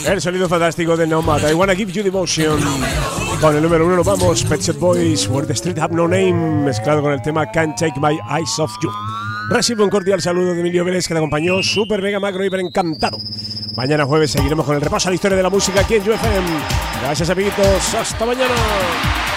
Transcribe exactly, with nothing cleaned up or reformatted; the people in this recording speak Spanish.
El sonido fantástico de Nomad, I Wanna Give You Devotion. Con el número uno nos vamos, Pet Shop Boys, Where the Street Have No Name, mezclado con el tema Can't Take My Eyes Off You. Recibo un cordial saludo de Emilio Vélez, que te acompañó super mega macro hiper encantado. Mañana jueves seguiremos con el repaso a la historia de la música aquí en U F M. Gracias, amiguitos, hasta mañana.